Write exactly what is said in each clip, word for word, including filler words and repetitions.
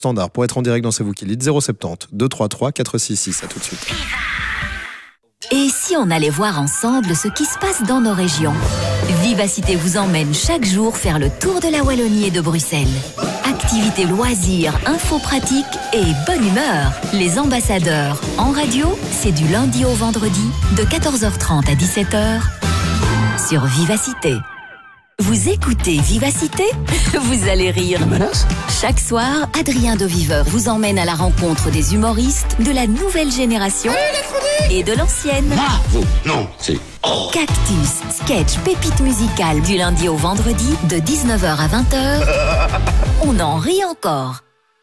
standard pour être en direct dans C'est vous qui lead, zéro sept zéro deux trois trois quatre six six. À tout de suite. Et si on allait voir ensemble ce qui se passe dans nos régions? Vivacité vous emmène chaque jour faire le tour de la Wallonie et de Bruxelles. Activités, loisirs, infos pratiques et bonne humeur. Les ambassadeurs en radio, c'est du lundi au vendredi de quatorze heures trente à dix-sept heures sur Vivacité. Vous écoutez Vivacité? Vous allez rire. Chaque soir, Adrien de Viveur vous emmène à la rencontre des humoristes de la nouvelle génération et de l'ancienne. Bravo. Non, c'est... Oh. Cactus, sketch, pépite musicale du lundi au vendredi de dix-neuf heures à vingt heures. On en rit encore.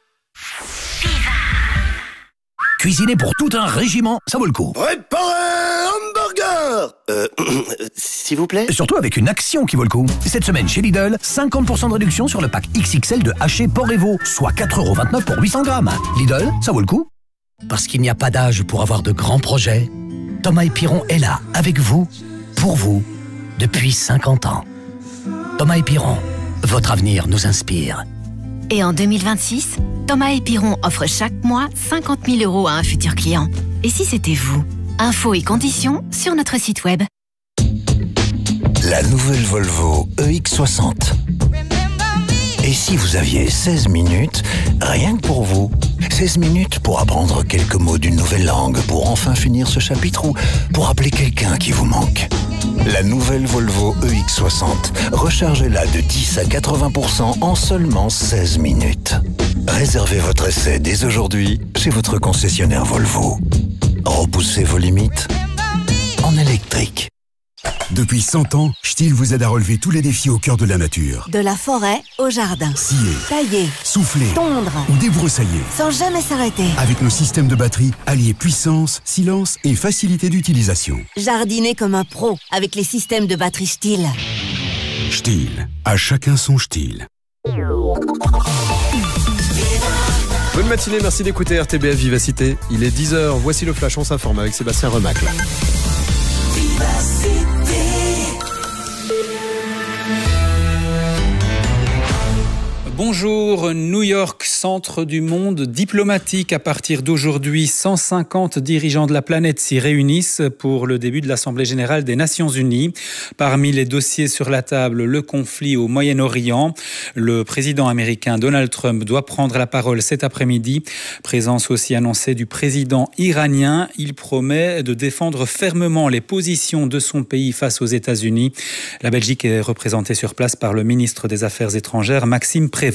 Cuisiner pour tout un régiment, ça vaut le coup. Préparez hamburger. Euh, s'il vous plaît. Surtout avec une action qui vaut le coup. Cette semaine chez Lidl, cinquante pour cent de réduction sur le pack X X L de haché porc et veau, soit quatre euros vingt-neuf pour huit cents grammes. Lidl, ça vaut le coup. Parce qu'il n'y a pas d'âge pour avoir de grands projets, Thomas et Piron est là, avec vous, pour vous, depuis cinquante ans. Thomas et Piron, votre avenir nous inspire. Et en deux mille vingt-six, Thomas et Piron offre chaque mois cinquante mille euros à un futur client. Et si c'était vous? Infos et conditions sur notre site web. La nouvelle Volvo E X soixante. Et si vous aviez seize minutes, rien que pour vous? seize minutes pour apprendre quelques mots d'une nouvelle langue, pour enfin finir ce chapitre ou pour appeler quelqu'un qui vous manque. La nouvelle Volvo E X soixante. Rechargez-la de dix à quatre-vingts pour cent en seulement seize minutes. Réservez votre essai dès aujourd'hui chez votre concessionnaire Volvo. Repoussez vos limites en électrique. Depuis cent ans, Stihl vous aide à relever tous les défis au cœur de la nature. De la forêt au jardin. Scier, Tailler, souffler, tondre ou débroussailler. sans jamais s'arrêter. Avec nos systèmes de batterie, alliés puissance, silence et facilité d'utilisation. Jardiner comme un pro avec les systèmes de batterie Stihl. Stihl, à chacun son Stihl. Bonne matinée, merci d'écouter R T B F Vivacité. Il est dix heures, voici le flash, on s'informe avec Sébastien Remacle. Bonjour, New York, centre du monde diplomatique. À partir d'aujourd'hui, cent cinquante dirigeants de la planète s'y réunissent pour le début de l'Assemblée générale des Nations unies. Parmi les dossiers sur la table, le conflit au Moyen-Orient. Le président américain Donald Trump doit prendre la parole cet après-midi. Présence aussi annoncée du président iranien. Il promet de défendre fermement les positions de son pays face aux États-Unis. La Belgique est représentée sur place par le ministre des Affaires étrangères, Maxime Prévost.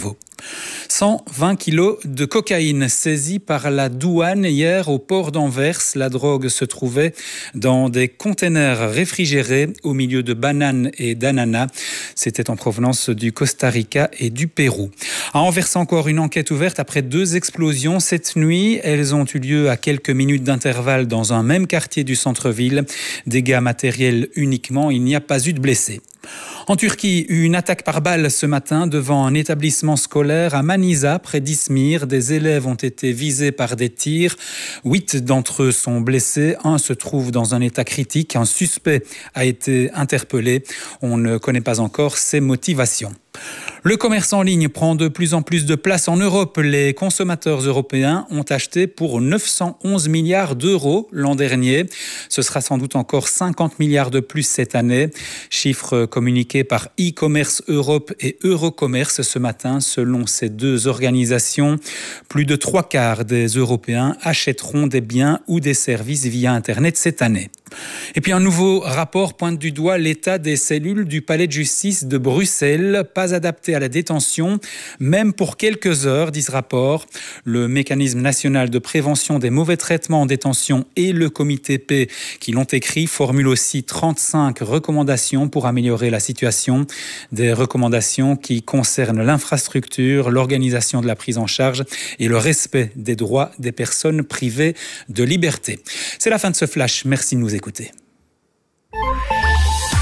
cent vingt kilos de cocaïne saisis par la douane hier au port d'Anvers. La drogue se trouvait dans des containers réfrigérés au milieu de bananes et d'ananas. C'était en provenance du Costa Rica et du Pérou. À Anvers, encore une enquête ouverte après deux explosions cette nuit. Elles ont eu lieu à quelques minutes d'intervalle dans un même quartier du centre-ville. Dégâts matériels uniquement, il n'y a pas eu de blessés. En Turquie, une attaque par balle ce matin devant un établissement scolaire à Manisa, près d'Izmir. Des élèves ont été visés par des tirs. Huit d'entre eux sont blessés. Un se trouve dans un état critique. Un suspect a été interpellé. On ne connaît pas encore ses motivations. Le commerce en ligne prend de plus en plus de place en Europe. Les consommateurs européens ont acheté pour neuf cent onze milliards d'euros l'an dernier. Ce sera sans doute encore cinquante milliards de plus cette année. Chiffre communiqué par e-commerce Europe et Eurocommerce ce matin. Selon ces deux organisations, plus de trois quarts des Européens achèteront des biens ou des services via Internet cette année. Et puis un nouveau rapport pointe du doigt l'état des cellules du palais de justice de Bruxelles, pas adapté à la détention, même pour quelques heures, dit ce rapport. Le mécanisme national de prévention des mauvais traitements en détention et le comité P qui l'ont écrit formulent aussi trente-cinq recommandations pour améliorer la situation. Des recommandations qui concernent l'infrastructure, l'organisation de la prise en charge et le respect des droits des personnes privées de liberté. C'est la fin de ce flash. Merci de nous écouter.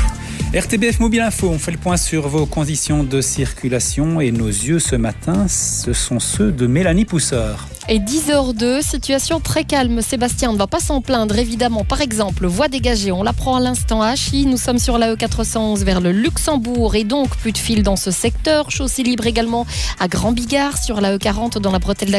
R T B F Mobile Info, on fait le point sur vos conditions de circulation et nos yeux ce matin, ce sont ceux de Mélanie Pousseur. Et dix heures deux, situation très calme. Sébastien, on ne va pas s'en plaindre, évidemment. Par exemple, voie dégagée, on l'apprend à l'instant à Achy. Nous sommes sur la E quatre cent onze vers le Luxembourg et donc plus de fil dans ce secteur. Chaussée libre également à Grand Bigard sur la E quarante dans la bretelle